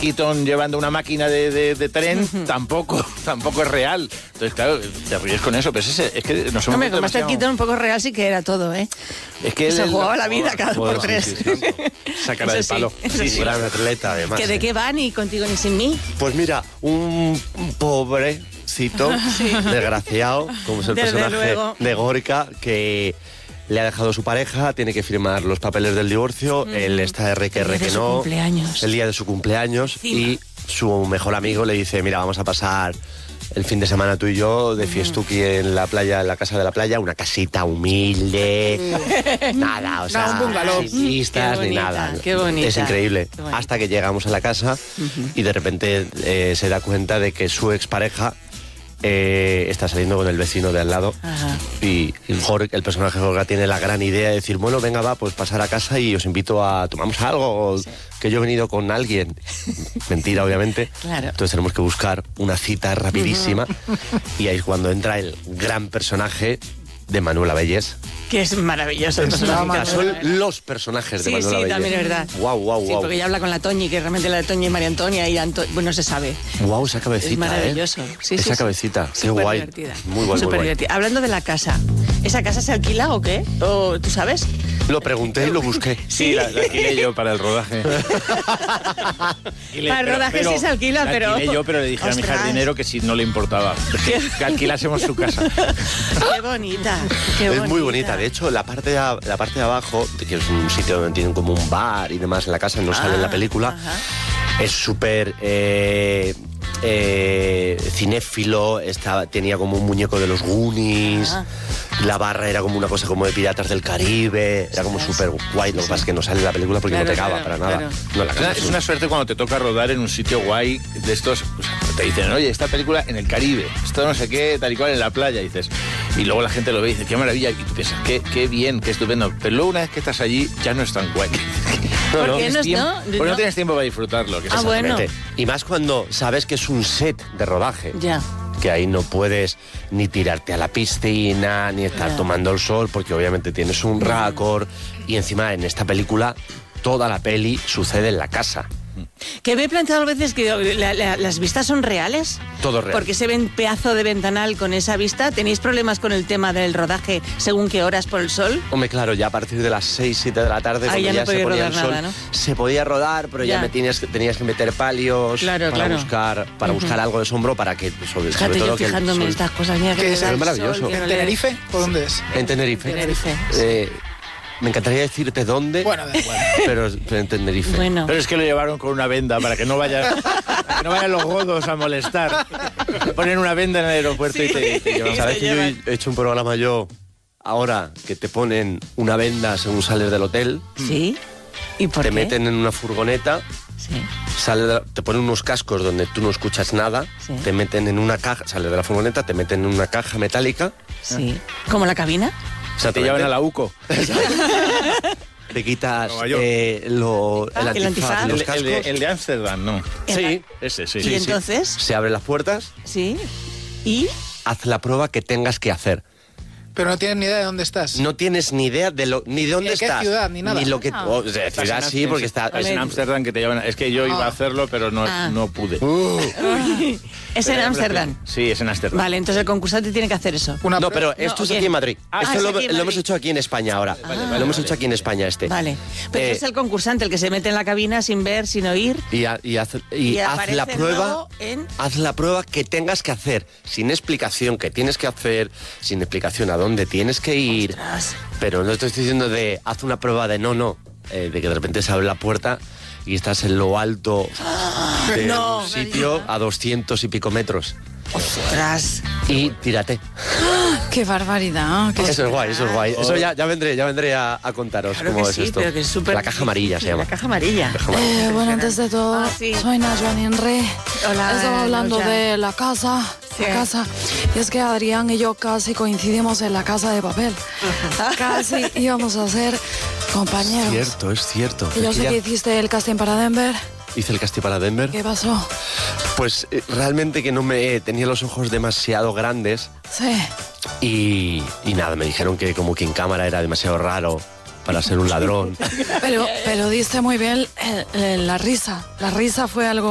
Keaton llevando una máquina de tren, tampoco es real. Entonces, claro, te ríes con eso, pero es que nos hemos... Hombre, como Buster Keaton un poco real sí que era todo, ¿eh? Es que se jugaba la vida cada 2 por 3. Esa cara del palo. Sí, gran atleta, además. ¿Que de qué va Ni contigo ni sin mí? Pues mira, un pobrecito, desgraciado, como es el personaje de Gorka, que le ha dejado su pareja, tiene que firmar los papeles del divorcio, él está de que no, el día de su cumpleaños, y su mejor amigo le dice, mira, vamos a pasar el fin de semana tú y yo de fiestuki en la playa, en la casa de la playa, una casita humilde, nada, o sea, sin pistas ni nada. Qué bonita. Es increíble. Hasta que llegamos a la casa y de repente se da cuenta de que su expareja está saliendo con el vecino de al lado. Ajá. Y el personaje Gorka tiene la gran idea de decir, bueno, venga, va, pues pasar a casa y os invito a tomamos algo, que yo he venido con alguien. Mentira, obviamente. Claro. Entonces tenemos que buscar una cita rapidísima y ahí es cuando entra el gran personaje de Manuel Abellés. Que es maravilloso el personaje. Son los personajes de Manuel Abellés. Sí, también es verdad. Wow. Sí, porque ella habla con la Toñi, que realmente la Toñi y María Antonia y bueno, se sabe. Wow, esa cabecita, es maravilloso. Sí, esa cabecita, qué Súper guay. Divertida. Muy guay, Súper divertida. Hablando de la casa, ¿esa casa se alquila o qué? ¿O tú sabes? Lo pregunté y lo busqué. Sí, la alquilé yo para el rodaje. Para el rodaje sí se alquila, pero... La alquilé yo, pero le dije a mi jardinero que si no le importaba, que alquilásemos su casa. Qué bonita, qué bonita. Es muy bonita. De hecho, la parte de abajo, que es un sitio donde tienen como un bar y demás en la casa, no sale en la película, es súper cinéfilo, tenía como un muñeco de los Goonies, la barra era como una cosa como de Piratas del Caribe, era como súper guay. Lo que pasa es que no sale en la película porque no te acaba para nada. No, es una suerte cuando te toca rodar en un sitio guay de estos, pues, te dicen, oye, esta película en el Caribe, esto no sé qué, tal y cual en la playa, y dices, y luego la gente lo ve y dice, qué maravilla, y tú piensas, qué bien, qué estupendo, pero luego una vez que estás allí ya no es tan guay. Porque no tienes tiempo para disfrutarlo. Que bueno. Y más cuando sabes que es un set de rodaje. Ya. Que ahí no puedes ni tirarte a la piscina, ni estar tomando el sol, porque obviamente tienes un récord. Y encima en esta película, toda la peli sucede en la casa. Que me he planteado a veces que las vistas son reales. Todo real. Porque se ven pedazo de ventanal con esa vista. ¿Tenéis problemas con el tema del rodaje según qué horas por el sol? Hombre, claro, ya a partir de las 6, 7 de la tarde, cuando ya se ponía el sol, nada, ¿no? se podía rodar, pero ya tenías que meter palios para buscar algo de sombra para que, sobre todo yo que fijándome en estas cosas. Mira, que es maravilloso. ¿En Tenerife? ¿O dónde es? En Tenerife. Me encantaría decirte dónde, bueno, da igual. pero en Tenerife. Bueno. Pero es que lo llevaron con una venda para que no vayan los godos a molestar. Ponen una venda en el aeropuerto y te llevan. ¿Sabes que yo he hecho un programa ahora que te ponen una venda según sales del hotel? Sí. ¿Y por qué? Te meten en una furgoneta. Sí. Te ponen unos cascos donde tú no escuchas nada, te meten en una caja, sales de la furgoneta, te meten en una caja metálica. Sí. ¿Como la cabina? O sea, te llevan a la UCO. Te quitas el antifaz, los cascos. El de Ámsterdam, ¿no? Sí. Ese, sí. ¿Y entonces? Se abren las puertas. Sí. ¿Y? Haz la prueba que tengas que hacer. Pero no tienes ni idea de dónde estás. No tienes ni idea de ni de dónde estás. Ni qué ciudad, ni nada. Ni lo que... de ciudad sí, porque está... Es en Ámsterdam que te llevan... Es que yo iba a hacerlo, pero no pude. Es en Ámsterdam. Sí, es en Ámsterdam. Vale, entonces el concursante tiene que hacer eso. No, pero esto es aquí en Madrid. Esto lo Madrid. hemos hecho aquí en España ahora. Lo hemos hecho aquí en España Vale. Pero es el concursante el que se mete en la cabina sin ver, sin oír. Y haz la prueba. Haz la prueba que tengas que hacer. Sin explicación que tienes que hacer. Sin explicación a dónde tienes que ir. Ostras. Pero no estoy diciendo de haz una prueba de de que de repente se abre la puerta y estás en lo alto de un sitio a 200 y pico metros. Ostras. Y tírate. ¡Qué barbaridad! Eso es guay. Eso ya vendré a contaros cómo es esto. Pero que es la caja amarilla se llama. La caja amarilla. Bueno, antes de todo, soy Najwa Henry. Hola. Estaba hablando Najwa. de la casa. Sí. La casa. Y es que Adrián y yo casi coincidimos en la Casa de Papel. Casi íbamos a ser compañeros. Es cierto. Y yo sé que hiciste el casting para Denver. Hice el casting para Denver. ¿Qué pasó? Pues realmente que no tenía los ojos demasiado grandes. Sí. Y nada, me dijeron que como que en cámara era demasiado raro para ser un ladrón. Pero diste muy bien la risa. La risa fue algo